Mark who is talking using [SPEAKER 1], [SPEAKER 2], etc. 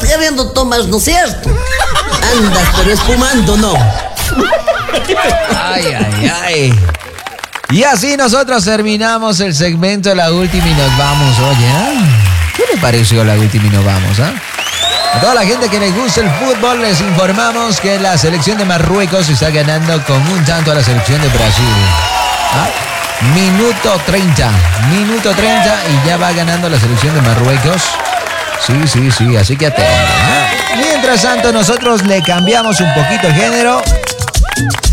[SPEAKER 1] ya viendo tomas, ¿no es cierto? Andas, pero espumando, ¿no?
[SPEAKER 2] Ay, ay, ay. Y así nosotros terminamos el segmento de La Última y nos vamos, oye, ¿qué le pareció La Última y nos vamos, A toda la gente que les gusta el fútbol les informamos que la selección de Marruecos está ganando con un tanto a la selección de Brasil. Minuto 30 y ya va ganando la selección de Marruecos. Sí, así que atento. Mientras tanto nosotros le cambiamos un poquito el género